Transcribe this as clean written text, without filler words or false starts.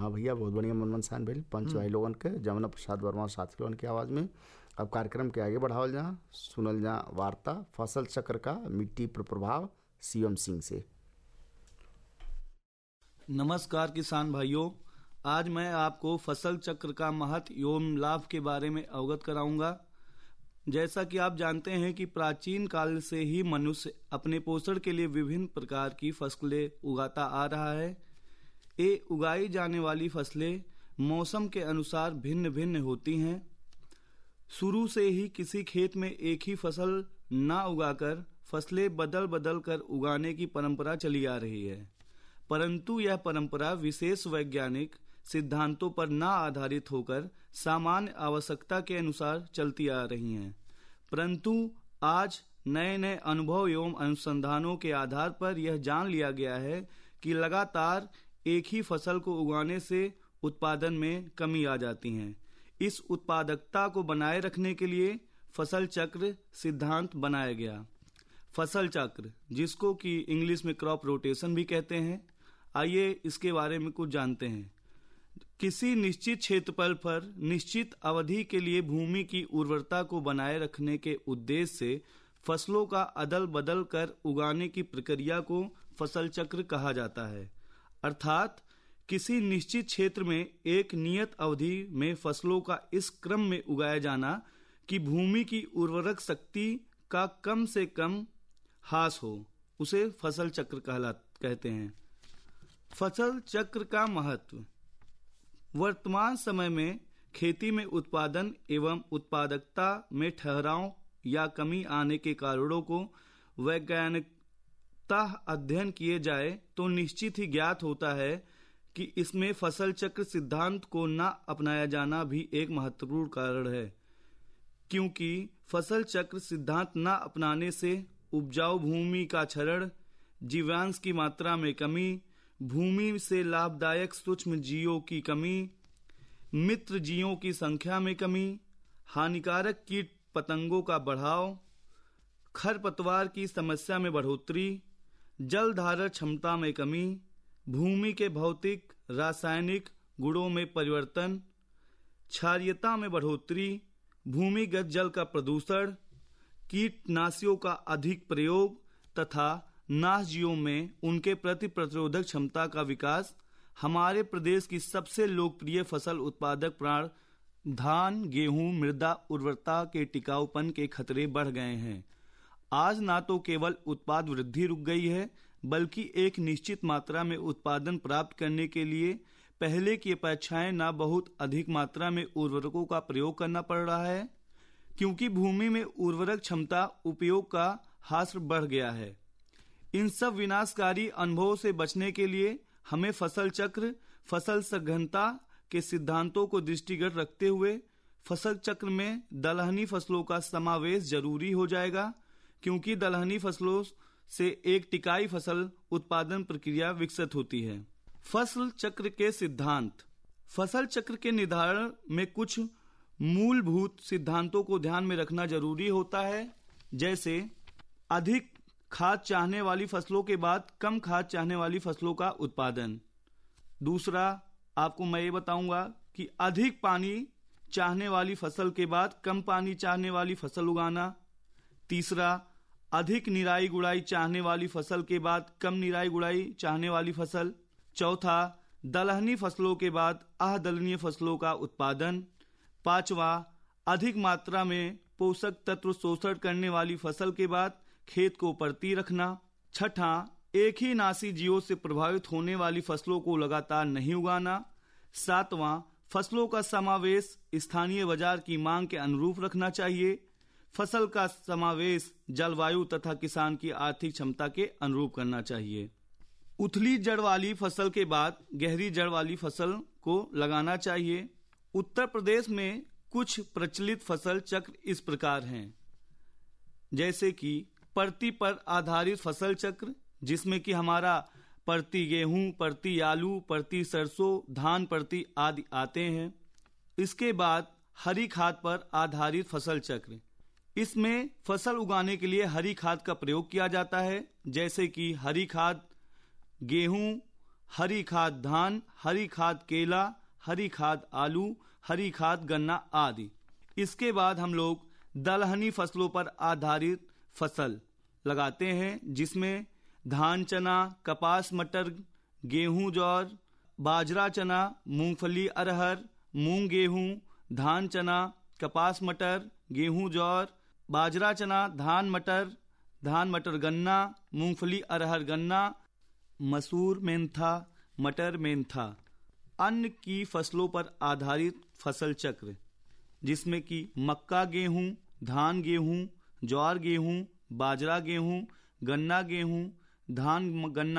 हाँ भैया, बहुत बढ़िया मनमन सान भइल पंच भाई लोगन के, जमुना प्रसाद वर्मा और साथी लोगन की आवाज़ में। अब कार्यक्रम के आगे बढ़ावल जा, सुनल जा वार्ता फसल चक्र का मिट्टी पर प्रभाव शिवम सिंह से। नमस्कार किसान भाइयों, आज मैं आपको फसल चक्र का महत्व एवं लाभ के बारे में अवगत कराऊंगा। जैसा कि आप जानते हैं कि प्राचीन काल से ही मनुष्य अपने पोषण के लिए विभिन्न प्रकार की फसलें उगाता आ रहा है। ये उगाई जाने वाली फसलें मौसम के अनुसार भिन्न भिन्न होती हैं। शुरू से ही किसी खेत में एक ही फसल ना उगाकर फसलें बदल बदल कर उगाने की परंपरा चली आ रही है, परंतु यह परंपरा विशेष वैज्ञानिक सिद्धांतों पर ना आधारित होकर सामान्य आवश्यकता के अनुसार चलती आ रही हैं। परंतु आज नए नए अनुभव एवं अनुसंधानों के आधार पर यह जान लिया गया है कि लगातार एक ही फसल को उगाने से उत्पादन में कमी आ जाती है। इस उत्पादकता को बनाए रखने के लिए फसल चक्र सिद्धांत बनाया गया। फसल चक्र, जिसको कि इंग्लिश में क्रॉप रोटेशन भी कहते हैं, आइए इसके बारे में कुछ जानते हैं। किसी निश्चित क्षेत्रफल पर निश्चित अवधि के लिए भूमि की उर्वरता को बनाए रखने के उद्देश्य से फसलों का अदल बदल कर उगाने की प्रक्रिया को फसल चक्र कहा जाता है। अर्थात किसी निश्चित क्षेत्र में एक नियत अवधि में फसलों का इस क्रम में उगाया जाना कि भूमि की उर्वरक शक्ति का कम से कम ह्रास हो, उसे फसल चक्र कहते हैं। फसल चक्र का महत्व। वर्तमान समय में खेती में उत्पादन एवं उत्पादकता में ठहराव या कमी आने के कारणों को वैज्ञानिकता अध्ययन किए जाए तो निश्चित ही ज्ञात होता है कि इसमें फसल चक्र सिद्धांत को न अपनाया जाना भी एक महत्वपूर्ण कारण है, क्योंकि फसल चक्र सिद्धांत न अपनाने से उपजाऊ भूमि का क्षरण, जीवांश की मात्रा में कमी, भूमि से लाभदायक सूक्ष्म जीवों की कमी, मित्र जीवों की संख्या में कमी, हानिकारक कीट पतंगों का बढ़ाव, खरपतवार की समस्या में बढ़ोतरी, जल धारण क्षमता में कमी, भूमि के भौतिक रासायनिक गुणों में परिवर्तन, क्षारीयता में बढ़ोतरी, भूमिगत जल का प्रदूषण, कीटनाशियों का अधिक प्रयोग तथा नाशजीवों में उनके प्रति प्रतिरोधक क्षमता का विकास हमारे प्रदेश की सबसे लोकप्रिय फसल उत्पादक प्राण धान, गेहूं, मृदा उर्वरता के टिकाऊपन के खतरे बढ़ गए हैं। आज ना तो केवल उत्पाद वृद्धि रुक गई है, बल्कि एक निश्चित मात्रा में उत्पादन प्राप्त करने के लिए पहले की अपेक्षाएं ना बहुत अधिक मात्रा में उर्वरकों का प्रयोग करना पड़ रहा है, क्योंकि भूमि में उर्वरक क्षमता उपयोग का ह्रास बढ़ गया है। इन सब विनाशकारी अनुभवों से बचने के लिए हमें फसल चक्र, फसल सघनता के सिद्धांतों को दृष्टिगत रखते हुए फसल चक्र में दलहनी फसलों का समावेश जरूरी हो जाएगा, क्योंकि दलहनी फसलों से एक टिकाई फसल उत्पादन प्रक्रिया विकसित होती है। फसल चक्र के सिद्धांत। फसल चक्र के निर्धारण में कुछ मूलभूत सिद्धांतों को ध्यान में रखना जरूरी होता है, जैसे अधिक खाद चाहने वाली फसलों के बाद कम खाद चाहने वाली फसलों का उत्पादन। दूसरा, आपको मैं ये बताऊंगा कि अधिक पानी चाहने वाली फसल के बाद कम पानी चाहने वाली फसल उगाना। तीसरा, अधिक निराई गुड़ाई चाहने वाली फसल के बाद कम निराई गुड़ाई चाहने वाली फसल। चौथा, दलहनी फसलों के बाद अदलहनी फसलों का उत्पादन। पांचवा, अधिक मात्रा में पोषक तत्व शोषण करने वाली फसल के बाद खेत को परती रखना। छठा, एक ही नासी जीवों से प्रभावित होने वाली फसलों को लगातार नहीं उगाना। सातवां, फसलों का समावेश स्थानीय बाजार की मांग के अनुरूप रखना चाहिए। फसल का समावेश जलवायु तथा किसान की आर्थिक क्षमता के अनुरूप करना चाहिए। उथली जड़ वाली फसल के बाद गहरी जड़ वाली फसल को लगाना चाहिए। उत्तर प्रदेश में कुछ प्रचलित फसल चक्र इस प्रकार हैं, जैसे कि परती पर आधारित फसल चक्र, जिसमें कि हमारा परती गेहूं, परती आलू, परती सरसों, धान परती आदि आते हैं। इसके बाद हरी खाद पर आधारित फसल चक्र। इसमें फसल उगाने के लिए हरी खाद का प्रयोग किया जाता है, जैसे कि हरी खाद गेहूं, हरी खाद धान, हरी खाद केला, हरी खाद आलू, हरी खाद गन्ना आदि। इसके बाद हम लोग दलहनी फसलों पर आधारित फसल लगाते हैं, जिसमें धान चना, कपास मटर, गेहूं जौर, बाजरा चना, मूंगफली अरहर, मूंग गेहूं, धान चना, कपास मटर, गेहूं जौर, बाजरा चना, धान मटर गन्ना, मूंगफली अरहर गन्ना, मसूर मेंथा, मटर मेंथा। अन्न की फसलों पर आधारित फसल चक्र, जिसमें कि मक्का गेहूं, धान गेहूं, ज्वार गेहूं, बाजरा गेहूं, गन्ना गेहूं, धान गन्ना